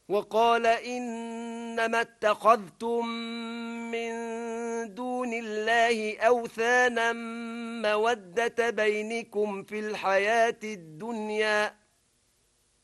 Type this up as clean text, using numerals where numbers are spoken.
وقال إنما اتخذتم من دون الله أوثانا مودة بينكم في الحياة الدنيا